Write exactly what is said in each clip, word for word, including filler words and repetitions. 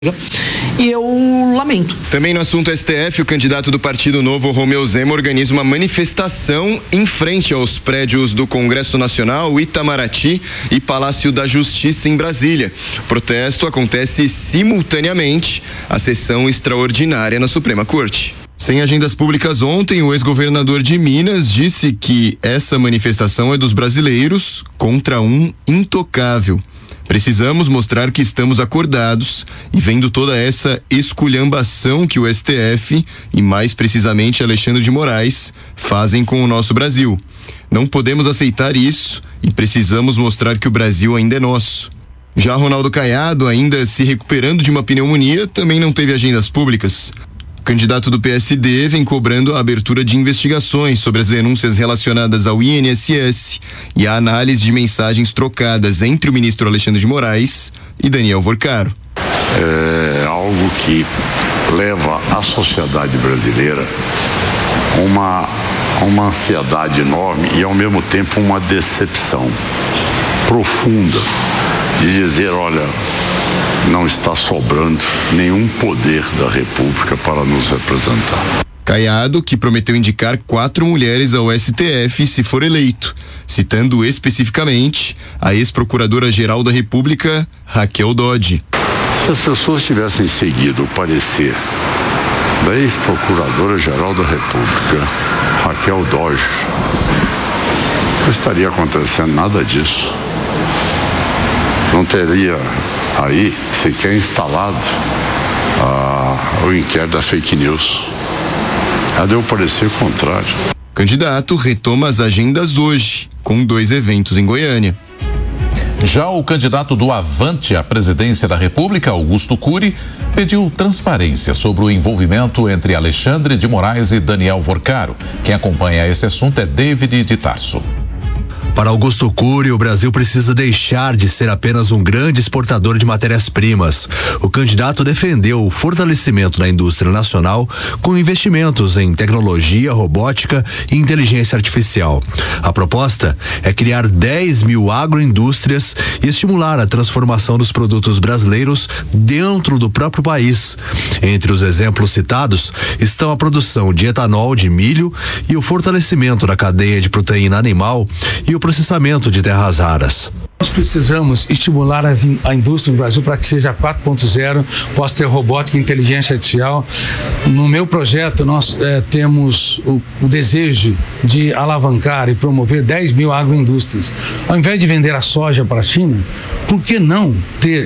E eu lamento. Também no assunto S T F, o candidato do Partido Novo, Romeu Zema, organiza uma manifestação em frente aos prédios do Congresso Nacional, Itamaraty e Palácio da Justiça em Brasília. O protesto acontece simultaneamente à sessão extraordinária na Suprema Corte. Sem agendas públicas ontem, o ex-governador de Minas disse que essa manifestação é dos brasileiros contra um intocável. Precisamos mostrar que estamos acordados e vendo toda essa esculhambação que o S T F e mais precisamente Alexandre de Moraes fazem com o nosso Brasil. Não podemos aceitar isso e precisamos mostrar que o Brasil ainda é nosso. Já Ronaldo Caiado, ainda se recuperando de uma pneumonia, também não teve agendas públicas. O candidato do P S D vem cobrando a abertura de investigações sobre as denúncias relacionadas ao I N S S e a análise de mensagens trocadas entre o ministro Alexandre de Moraes e Daniel Vorcaro. É algo que leva a sociedade brasileira uma, uma ansiedade enorme e ao mesmo tempo uma decepção profunda de dizer, olha, não está sobrando nenhum poder da República para nos representar. Caiado, que prometeu indicar quatro mulheres ao S T F se for eleito, citando especificamente a ex-procuradora-geral da República, Raquel Dodge. Se as pessoas tivessem seguido o parecer da ex-procuradora-geral da República, Raquel Dodge, não estaria acontecendo nada disso. Não teria aí sequer instalado ah, o inquérito da fake news. Ela deu parecer contrário. O candidato retoma as agendas hoje, com dois eventos em Goiânia. Já o candidato do Avante à presidência da República, Augusto Cury, pediu transparência sobre o envolvimento entre Alexandre de Moraes e Daniel Vorcaro. Quem acompanha esse assunto é David de Tarso. Para Augusto Cury, o Brasil precisa deixar de ser apenas um grande exportador de matérias-primas. O candidato defendeu o fortalecimento da indústria nacional com investimentos em tecnologia, robótica e inteligência artificial. A proposta é criar dez mil agroindústrias e estimular a transformação dos produtos brasileiros dentro do próprio país. Entre os exemplos citados estão a produção de etanol de milho e o fortalecimento da cadeia de proteína animal e o processamento de terras raras. Nós precisamos estimular as, a indústria do Brasil para que seja quatro ponto zero, possa ter robótica e inteligência artificial. No meu projeto, nós eh, temos o, o desejo de alavancar e promover dez mil agroindústrias. Ao invés de vender a soja para a China, por que não ter,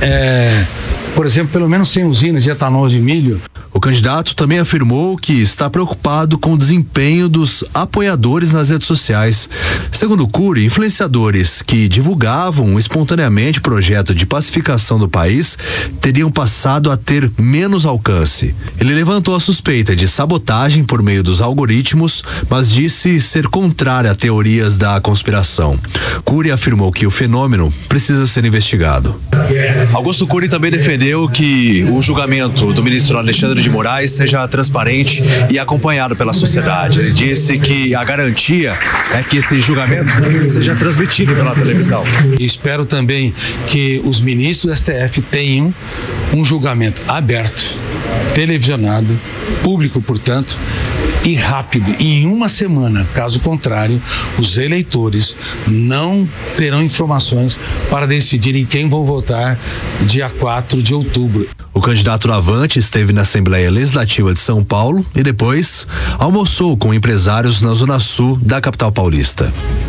eh, por exemplo, pelo menos cem usinas de etanol de milho? O candidato também afirmou que está preocupado com o desempenho dos apoiadores nas redes sociais. Segundo Cury, influenciadores que divulgavam espontaneamente o projeto de pacificação do país teriam passado a ter menos alcance. Ele levantou a suspeita de sabotagem por meio dos algoritmos, mas disse ser contrário a teorias da conspiração. Cury afirmou que o fenômeno precisa ser investigado. Augusto Cury também defendeu que o julgamento do ministro Alexandre de Moraes seja transparente e acompanhado pela sociedade. Ele disse que a garantia é que esse julgamento seja transmitido pela televisão. E espero também que os ministros do S T F tenham um julgamento aberto, televisionado, público, portanto, e rápido, em uma semana. Caso contrário, os eleitores não terão informações para decidirem quem vão votar dia quatro de outubro. O candidato do Avante esteve na Assembleia Legislativa de São Paulo e depois almoçou com empresários na Zona Sul da capital paulista.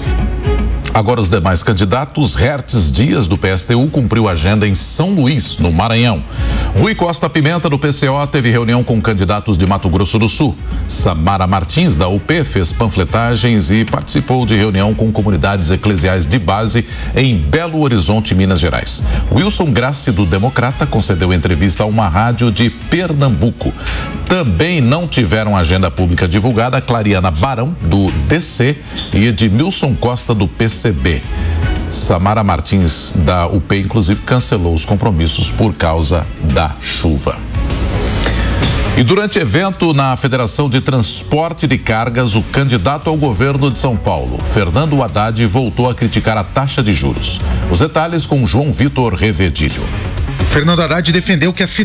Agora os demais candidatos. Hertz Dias, do P S T U, cumpriu agenda em São Luís, no Maranhão. Rui Costa Pimenta, do P C O, teve reunião com candidatos de Mato Grosso do Sul. Samara Martins, da U P, fez panfletagens e participou de reunião com comunidades eclesiais de base em Belo Horizonte, Minas Gerais. Wilson Grassi, do Democrata, concedeu entrevista a uma rádio de Pernambuco. Também não tiveram agenda pública divulgada Clariana Barão, do D C, e Edmilson Costa, do P C B. Samara Martins, da U P, inclusive, cancelou os compromissos por causa da chuva. E durante evento na Federação de Transporte de Cargas, o candidato ao governo de São Paulo, Fernando Haddad, voltou a criticar a taxa de juros. Os detalhes com João Vitor Revedilho. Fernando Haddad defendeu que a